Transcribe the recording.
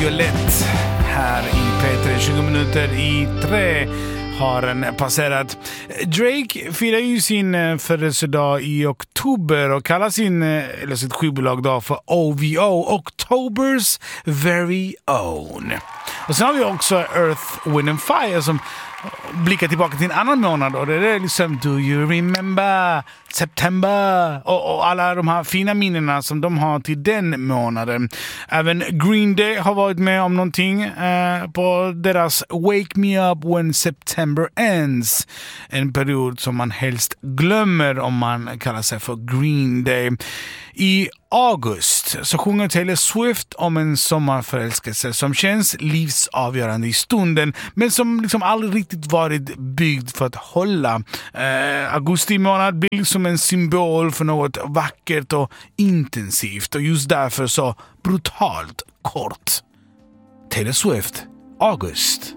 Violette här i P3. 20 minuter i 3 har den passerat. Drake firar ju sin födelsedag i oktober och kallar sitt skivbolag då för OVO, October's Very Own. Och sen har vi också Earth, Wind and Fire som blickar tillbaka till en annan månad och det är liksom Do You Remember September och alla de här fina minnena som de har till den månaden. Även Green Day har varit med om någonting på deras Wake Me Up When September Ends, en period som man helst glömmer om man kallar sig för Green Day. I august så sjunger Taylor Swift om en sommarförälskelse som känns livsavgörande i stunden men som liksom aldrig riktigt varit byggd för att hålla. Augusti månad blir liksom en symbol för något vackert och intensivt och just därför så brutalt kort. Taylor Swift, August.